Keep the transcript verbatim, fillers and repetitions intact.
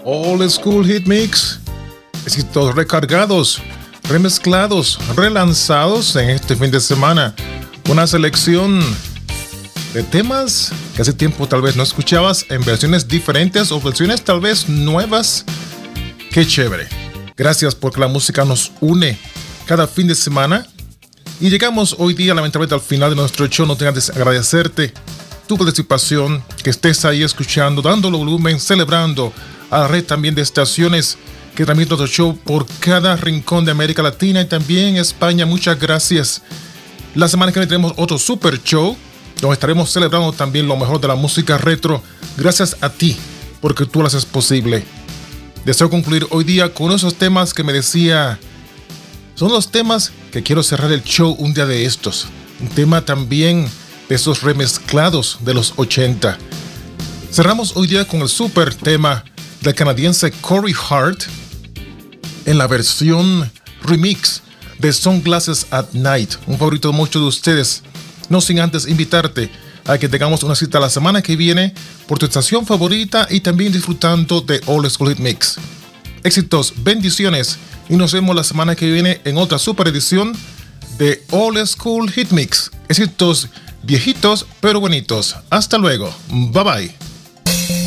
Old School Hit Mix. Éxitos recargados, remezclados, relanzados en este fin de semana. Una selección de temas que hace tiempo tal vez no escuchabas en versiones diferentes o versiones tal vez nuevas. Qué chévere. Gracias porque la música nos une cada fin de semana. Y llegamos hoy día lamentablemente al final de nuestro show. No tengo que agradecerte tu participación, que estés ahí escuchando, dándole volumen, celebrando a la red también de estaciones que transmiten nuestro show por cada rincón de América Latina y también España. Muchas gracias. La semana que viene tenemos otro super show donde estaremos celebrando también lo mejor de la música retro. Gracias a ti, porque tú lo haces posible. Deseo concluir hoy día con esos temas que me decía. Son los temas que quiero cerrar el show un día de estos. Un tema también de esos remezclados de los ochenta. Cerramos hoy día con el super tema del canadiense Corey Hart en la versión remix de Sunglasses at Night, un favorito de muchos de ustedes. No sin antes invitarte a que tengamos una cita la semana que viene por tu estación favorita y también disfrutando de Old School Hit Mix. Éxitos, bendiciones y nos vemos la semana que viene en otra super edición de Old School Hit Mix. Éxitos viejitos pero bonitos. Hasta luego. Bye bye.